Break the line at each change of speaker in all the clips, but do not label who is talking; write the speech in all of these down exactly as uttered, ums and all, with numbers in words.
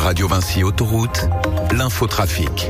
Radio Vinci Autoroute, l'infotrafic.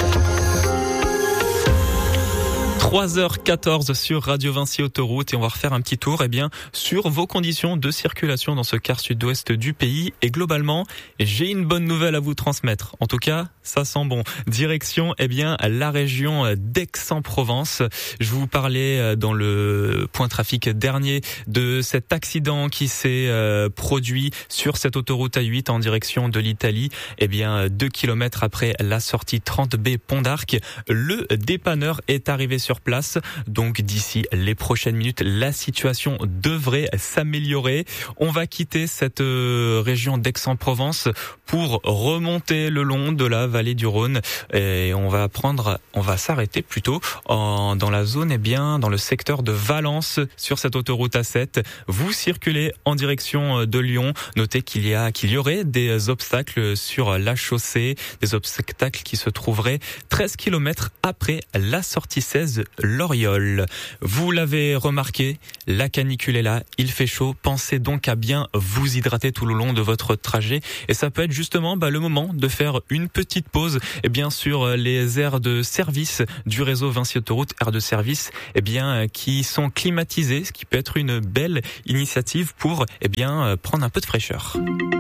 trois heures quatorze sur Radio Vinci Autoroute et on va refaire un petit tour eh bien, sur vos conditions de circulation dans ce quart sud-ouest du pays. Et globalement, j'ai une bonne nouvelle à vous transmettre. En tout cas, ça sent bon. Direction eh bien, la région d'Aix-en-Provence. Je vous parlais dans le point trafic dernier de cet accident qui s'est euh, produit sur cette autoroute A huit en direction de l'Italie. Eh bien, deux kilomètres après la sortie trente B Pont d'Arc, le dépanneur est arrivé sur place. Donc d'ici les prochaines minutes, la situation devrait s'améliorer. On va quitter cette euh, région d'Aix-en-Provence pour remonter le long de la vallée du Rhône et on va prendre, on va s'arrêter plutôt en, dans la zone, eh bien, dans le secteur de Valence sur cette autoroute A sept. Vous circulez en direction de Lyon. Notez qu'il y a, qu'il y aurait des obstacles sur la chaussée, des obstacles qui se trouveraient treize kilomètres après la sortie seize Loriol. Vous l'avez remarqué, la canicule est là, il fait chaud. Pensez donc à bien vous hydrater tout le long de votre trajet. Et ça peut être justement bah, le moment de faire une petite pause. Et bien sûr, les aires de service du réseau Vinci Autoroute, aires de service, eh bien qui sont climatisées, ce qui peut être une belle initiative pour eh bien prendre un peu de fraîcheur.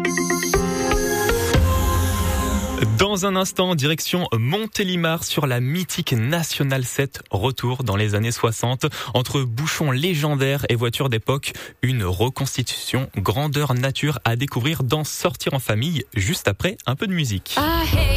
Dans un instant, direction Montélimar sur la mythique Nationale sept, retour dans les années soixante. Entre bouchons légendaires et voitures d'époque, une reconstitution grandeur nature à découvrir dans Sortir en famille, juste après un peu de musique.